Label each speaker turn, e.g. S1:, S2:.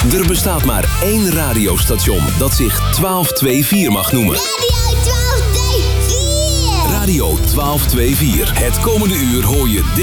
S1: Er bestaat maar één radiostation dat zich 1224 mag noemen.
S2: Radio 1224.
S1: Radio 1224. Het komende uur hoor je